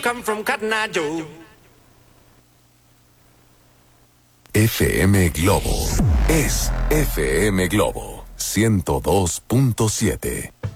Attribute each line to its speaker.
Speaker 1: come from Cotton Eye Joe.
Speaker 2: FM Globo es FM Globo 102.7.